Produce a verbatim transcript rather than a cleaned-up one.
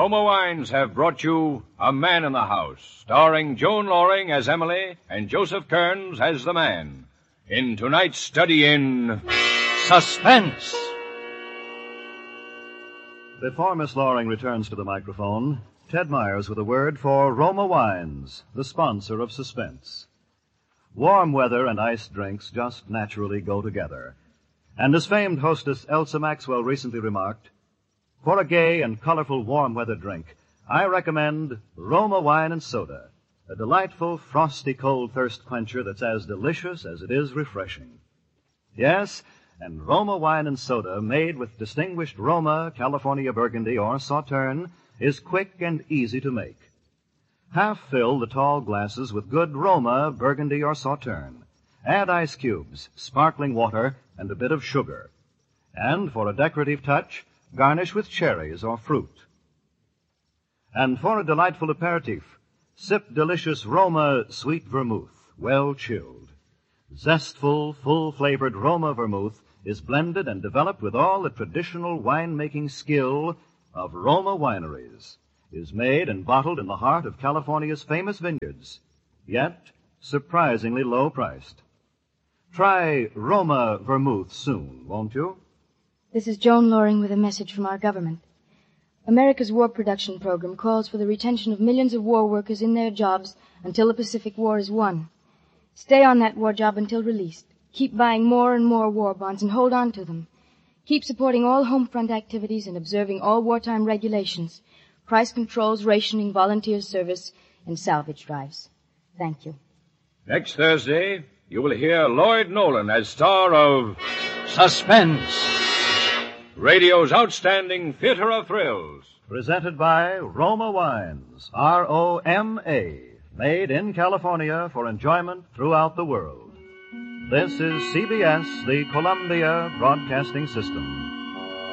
Roma Wines have brought you A Man in the House, starring Joan Loring as Emily and Joseph Kearns as the man, in tonight's study in suspense. Before Miss Loring returns to the microphone, Ted Myers with a word for Roma Wines, the sponsor of Suspense. Warm weather and iced drinks just naturally go together. And as famed hostess Elsa Maxwell recently remarked, for a gay and colorful warm weather drink, I recommend Roma Wine and Soda, a delightful frosty cold thirst quencher that's as delicious as it is refreshing. Yes, and Roma Wine and Soda, made with distinguished Roma, California Burgundy, or Sauterne, is quick and easy to make. Half fill the tall glasses with good Roma, Burgundy, or Sauterne. Add ice cubes, sparkling water, and a bit of sugar. And for a decorative touch, garnish with cherries or fruit. And for a delightful aperitif, sip delicious Roma sweet vermouth, well chilled. Zestful, full-flavored Roma vermouth is blended and developed with all the traditional wine-making skill of Roma wineries, is made and bottled in the heart of California's famous vineyards, yet surprisingly low-priced. Try Roma vermouth soon, won't you? This is Joan Loring with a message from our government. America's war production program calls for the retention of millions of war workers in their jobs until the Pacific War is won. Stay on that war job until released. Keep buying more and more war bonds and hold on to them. Keep supporting all home front activities and observing all wartime regulations, price controls, rationing, volunteer service, and salvage drives. Thank you. Next Thursday, you will hear Lloyd Nolan as star of Suspense, radio's outstanding theater of thrills. Presented by Roma Wines, R O M A, made in California for enjoyment throughout the world. This is C B S, the Columbia Broadcasting System.